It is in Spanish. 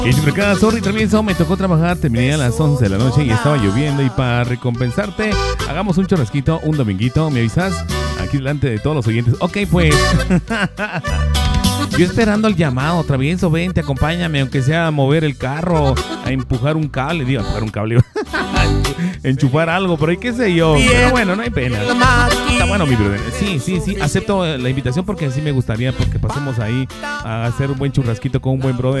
Y por acá, sorry, travieso, me tocó trabajar, terminé a las 11 de la noche y estaba lloviendo. Y para recompensarte, hagamos un churrasquito, un dominguito, ¿me avisas? Aquí delante de todos los oyentes. Ok, pues. Yo esperando el llamado, travieso, vente, acompáñame, aunque sea a mover el carro, a empujar un cable, digo, a empujar un cable, enchufar algo, por ahí qué sé yo. Pero bueno, no hay pena. Está bueno, mi brother. Sí, acepto la invitación porque sí me gustaría, porque pasemos ahí a hacer un buen churrasquito con un buen brother.